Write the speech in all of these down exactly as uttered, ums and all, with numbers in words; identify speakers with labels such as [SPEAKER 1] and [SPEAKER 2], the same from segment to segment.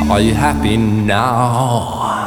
[SPEAKER 1] Are you happy now?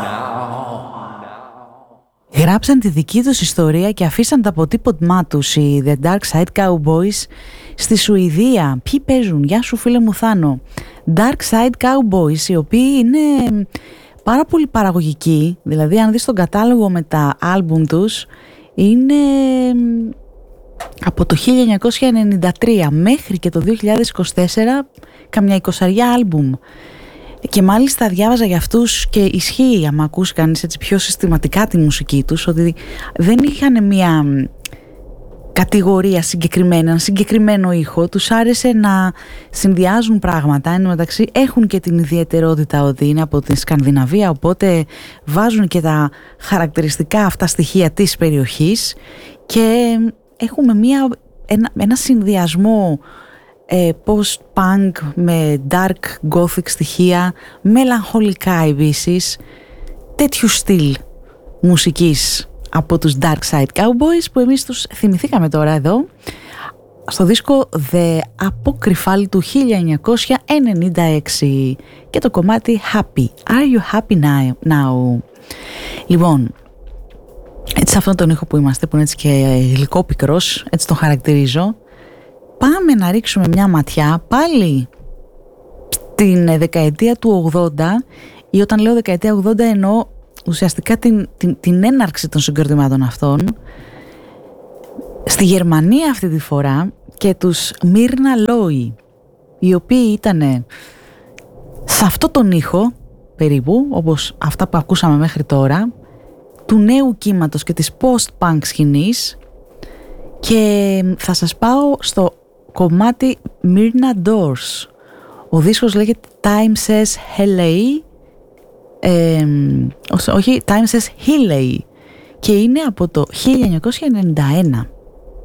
[SPEAKER 2] Γράψαν τη δική τους ιστορία και αφήσαν τα αποτύπωμά τους οι The Dark Side Cowboys στη Σουηδία. Ποιοι παίζουν? Γεια σου φίλε μου Θάνο. Dark Side Cowboys, οι οποίοι είναι πάρα πολύ παραγωγικοί. Δηλαδή αν δεις τον κατάλογο με τα άλμπουμ τους, είναι από το χίλια εννιακόσια ενενήντα τρία μέχρι και το δύο χιλιάδες είκοσι τέσσερα καμιά εικοσαριά άλμπουμ. Και μάλιστα διάβαζα για αυτούς και ισχύει, άμα ακούσει κανείς έτσι πιο συστηματικά τη μουσική τους, ότι δεν είχαν μια κατηγορία συγκεκριμένα, ένα συγκεκριμένο ήχο. Τους άρεσε να συνδυάζουν πράγματα. Εν τω μεταξύ έχουν και την ιδιαιτερότητα ότι είναι από τη Σκανδιναβία, οπότε βάζουν και τα χαρακτηριστικά αυτά στοιχεία της περιοχής και έχουμε μια, ένα, ένα συνδυασμό ε, post-punk με dark gothic στοιχεία, μελαγχολικά επίσης, τέτοιου στυλ μουσικής από τους Dark Side Cowboys που εμείς τους θυμηθήκαμε τώρα εδώ στο δίσκο The Apocryphal του χίλια εννιακόσια ενενήντα έξι και το κομμάτι Happy. Are you happy now? Λοιπόν, έτσι σε αυτόν τον ήχο που είμαστε, που είναι έτσι και γλυκόπικρος, έτσι τον χαρακτηρίζω, πάμε να ρίξουμε μια ματιά πάλι στην δεκαετία του ογδόντα, ή όταν λέω δεκαετία ογδόντα εννοώ ουσιαστικά την, την, την έναρξη των συγκροτημάτων αυτών, στη Γερμανία αυτή τη φορά, και τους Μύρνα Λόι, οι οποίοι ήταν σε αυτό τον ήχο περίπου όπως αυτά που ακούσαμε μέχρι τώρα, του νέου κύματος και της post-punk σκηνής, και θα σας πάω στο κομμάτι Myrna Doors. Ο δίσκος λέγεται Time Says Hello, ε, όχι, Time Says Hello, και είναι από το χίλια εννιακόσια ενενήντα ένα.